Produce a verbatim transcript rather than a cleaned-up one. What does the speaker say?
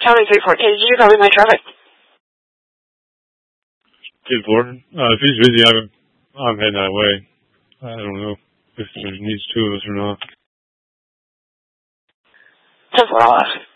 County three four. Hey, did you copy my traffic? ten four. Uh, if he's busy, I'm, I'm heading that way. I don't know if there needs two of us or not. ten four, I'll ask.